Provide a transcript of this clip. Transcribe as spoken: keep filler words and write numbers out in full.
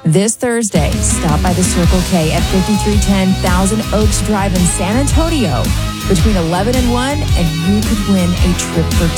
This Thursday, stop by the Circle K at fifty-three ten Thousand Oaks Drive in San Antonio between eleven and one, and you could win a trip for